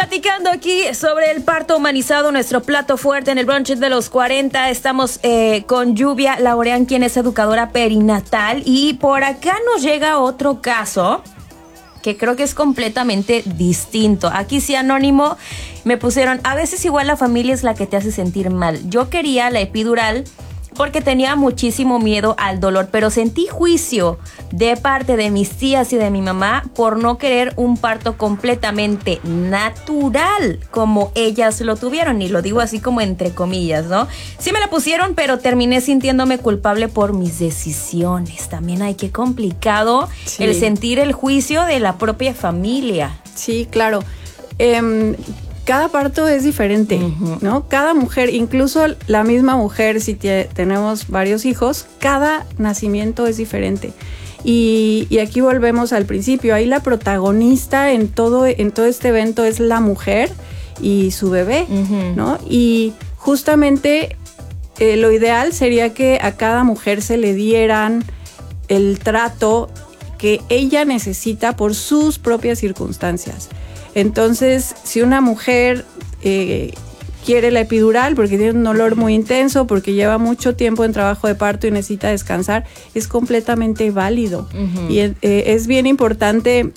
platicando aquí sobre el parto humanizado, nuestro plato fuerte en el brunch de los 40. Estamos con Lluvia Laureán, quien es educadora perinatal. Y por acá nos llega otro caso que creo que es completamente distinto. Aquí sí, anónimo, me pusieron, a veces igual la familia es la que te hace sentir mal. Yo quería la epidural porque tenía muchísimo miedo al dolor, pero sentí juicio de parte de mis tías y de mi mamá por no querer un parto completamente natural como ellas lo tuvieron, y lo digo así como entre comillas, ¿no? Sí me la pusieron, pero terminé sintiéndome culpable por mis decisiones. También hay que complicado el sentir el juicio de la propia familia. Sí, claro. Cada parto es diferente, ¿no? Cada mujer, incluso la misma mujer, si tenemos varios hijos, cada nacimiento es diferente. Y aquí volvemos al principio. Ahí la protagonista en todo este evento es la mujer y su bebé, ¿no? Y justamente lo ideal sería que a cada mujer se le dieran el trato que ella necesita por sus propias circunstancias. Entonces, si una mujer quiere la epidural porque tiene un dolor muy intenso, porque lleva mucho tiempo en trabajo de parto y necesita descansar, es completamente válido. Y es bien importante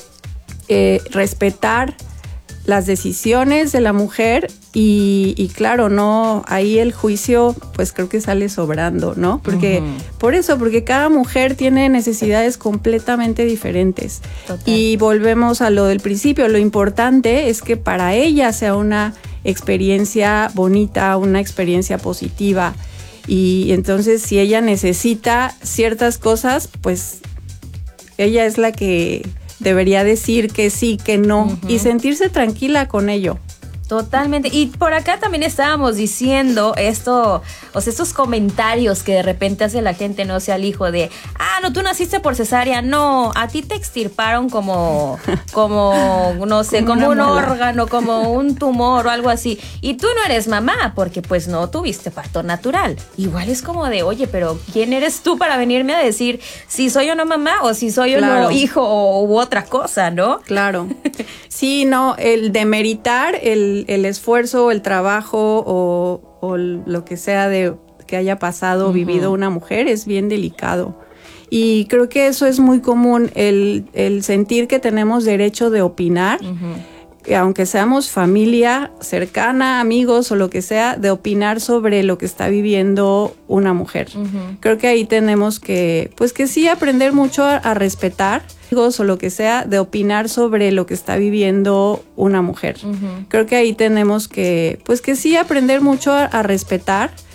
respetar las decisiones de la mujer y claro, no, ahí el juicio pues creo que sale sobrando, ¿no? Porque porque cada mujer tiene necesidades completamente diferentes. Total. Y volvemos a lo del principio, lo importante es que para ella sea una experiencia bonita, una experiencia positiva, y entonces si ella necesita ciertas cosas, pues ella es la que debería decir que sí, que no, y sentirse tranquila con ello. Totalmente. Y por acá también estábamos diciendo esto, o sea, estos comentarios que de repente hace la gente, no sé, al hijo de, no, tú naciste por cesárea, no, a ti te extirparon como no sé, como un órgano, como un tumor o algo así, y tú no eres mamá porque pues no tuviste parto natural. Igual es como de, oye, pero ¿quién eres tú para venirme a decir si soy o no mamá o si soy o no hijo u otra cosa, ¿no? Claro. Sí, no, el demeritar el esfuerzo, el trabajo o lo que sea de que haya pasado o vivido una mujer es bien delicado. Y creo que eso es muy común, el sentir que tenemos derecho de opinar, aunque seamos familia cercana, amigos o lo que sea, de opinar sobre lo que está viviendo una mujer. Creo que ahí tenemos que sí aprender mucho a respetar o lo que sea, de opinar sobre lo que está viviendo una mujer. Creo que ahí tenemos que sí aprender mucho a respetar